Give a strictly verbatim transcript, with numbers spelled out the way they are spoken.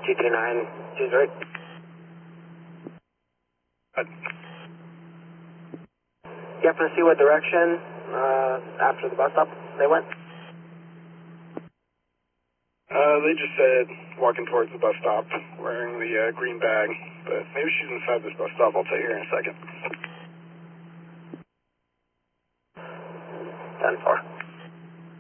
two two nine, choose right. Uh, You happen to see what direction uh, after the bus stop they went? uh, they just said walking towards the bus stop, wearing the uh, green bag, but maybe she's inside this bus stop. I'll tell you here in a second. ten four.